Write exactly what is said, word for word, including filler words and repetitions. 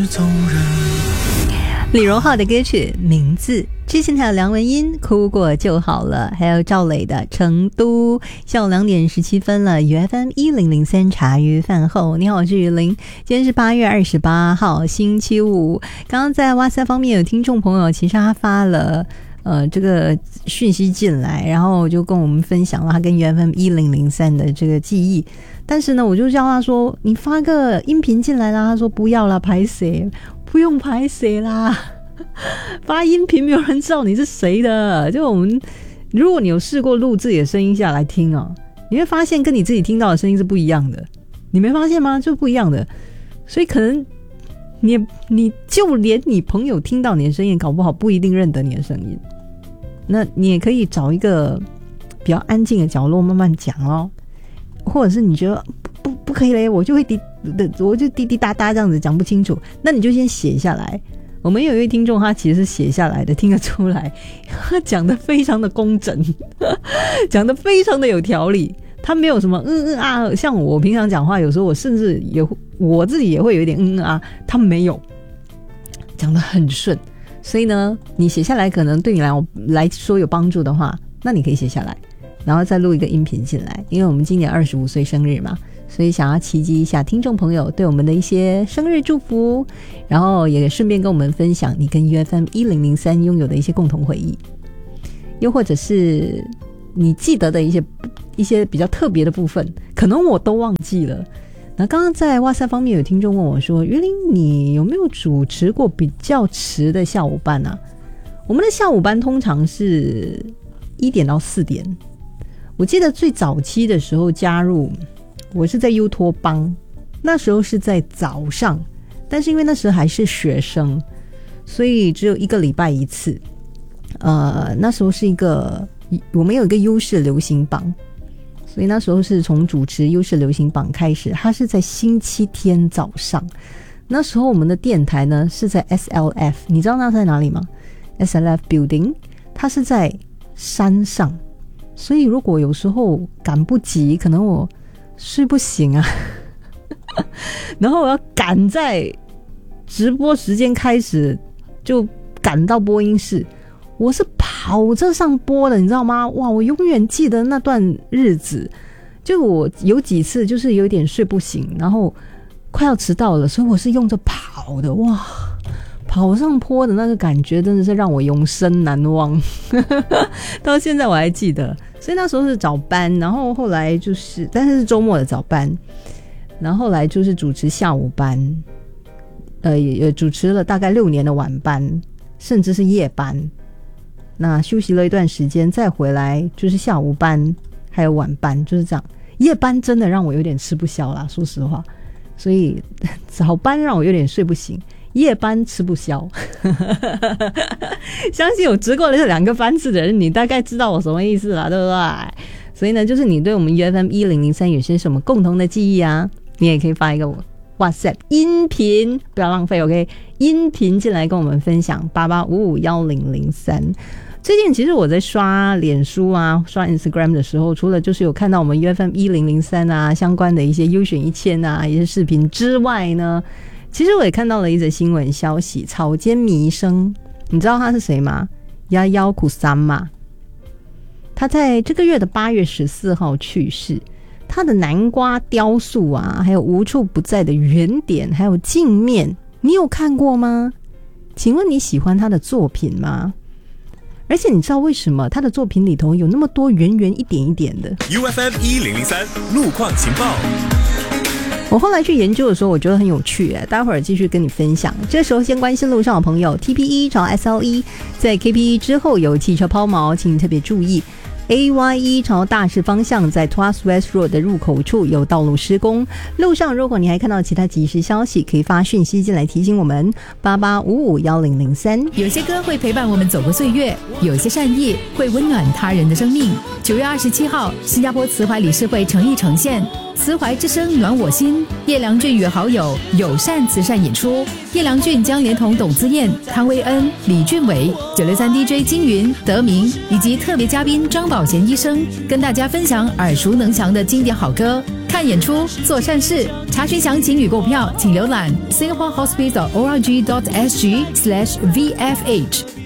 李荣浩的歌曲名字，之前还有梁文音哭过就好了，还有赵磊的成都。下午两点十七分了 U F M 一零零三茶余饭后，你好，我是雨林。今天是八月二十八号星期五。刚刚在哇塞方面有听众朋友，其实他发了呃这个讯息进来，然后就跟我们分享了他跟 U F M 一零零三的这个记忆。但是呢，我就叫他说你发个音频进来啦，他说不要啦，拍谁不用拍谁啦，发音频没有人知道你是谁的。就我们，如果你有试过录自己的声音下来听啊，你会发现跟你自己听到的声音是不一样的。你没发现吗？就不一样的。所以可能你你就连你朋友听到你的声音，搞不好不一定认得你的声音。那你也可以找一个比较安静的角落慢慢讲哦，或者是你觉得不不不可以嘞，我就会滴我就滴滴答答这样子讲不清楚，那你就先写下来。我们有一位听众他其实是写下来的，听得出来他讲得非常的工整，讲得非常的有条理，他没有什么嗯嗯啊，像我平常讲话有时候我甚至也我自己也会有一点嗯嗯啊，他没有，讲得很顺。所以呢你写下来可能对你来来说有帮助的话，那你可以写下来然后再录一个音频进来，因为我们今年二十五岁生日嘛，所以想要奇迹一下听众朋友对我们的一些生日祝福，然后也顺便跟我们分享你跟 U F M 一零零三拥有的一些共同回忆，又或者是你记得的一些一些比较特别的部分，可能我都忘记了。那刚刚在哇塞方面有听众问我说，于林你有没有主持过比较迟的下午班啊？我们的下午班通常是一点到四点，我记得最早期的时候加入我是在优托邦，那时候是在早上，但是因为那时候还是学生，所以只有一个礼拜一次。呃，那时候是一个我们有一个优势流行榜，所以那时候是从主持优势流行榜开始，它是在星期天早上。那时候我们的电台呢是在 S L F， 你知道那在哪里吗？ S L F Building， 它是在山上，所以如果有时候赶不及，可能我睡不醒啊然后我要赶在直播时间开始就赶到播音室，我是跑着上播的，你知道吗？哇，我永远记得那段日子，就我有几次就是有点睡不醒，然后快要迟到了，所以我是用着跑的。哇，跑上坡的那个感觉真的是让我永生难忘到现在我还记得。所以那时候是早班，然后后来就是但是是周末的早班，然后后来就是主持下午班，呃也主持了大概六年的晚班，甚至是夜班。那休息了一段时间再回来就是下午班还有晚班，就是这样。夜班真的让我有点吃不消啦，说实话，所以早班让我有点睡不醒，夜班吃不消相信有值过这两个班次的人，你大概知道我什么意思啦，对不对？所以呢就是你对我们 U F M 一零零三有些什么共同的记忆啊，你也可以发一个我 WhatsApp 音频，不要浪费 OK， 音频进来跟我们分享八八五五一零零三。最近其实我在刷脸书啊刷 Instagram 的时候，除了就是有看到我们 U F M 一零零三啊相关的一些优选一千啊一些视频之外呢，其实我也看到了一则新闻消息，草间弥生，你知道他是谁吗？亚夭苦三嘛，他在这个月的八月十四号去世。他的南瓜雕塑啊，还有无处不在的圆点，还有镜面，你有看过吗？请问你喜欢他的作品吗？而且你知道为什么他的作品里头有那么多圆圆一点一点的？ U F M 一零零三路况情报。 我后来去研究的时候我觉得很有趣耶，待会儿继续跟你分享。这时候先关心路上的朋友， T P E 朝 S L E 在 K P E 之后有汽车抛锚，请你特别注意。A Y E 朝大市方向在 Tuas West Road 的入口处有道路施工，路上如果你还看到其他即时消息，可以发讯息进来提醒我们八八五五一零零三。 有些歌会陪伴我们走过岁月，有些善意会温暖他人的生命。九月二十七号，新加坡慈怀理事会诚意呈现慈怀之声暖我心，叶良俊与好友友善慈善演出。叶良俊将连同董姿燕、汤威恩、李俊伟、九六三 D J 金云、德明以及特别嘉宾张宝贤医生，跟大家分享耳熟能详的经典好歌， 看演出、做善事。查询详情与购票，请浏览 singapore hospice dot org dot s g slash v f h。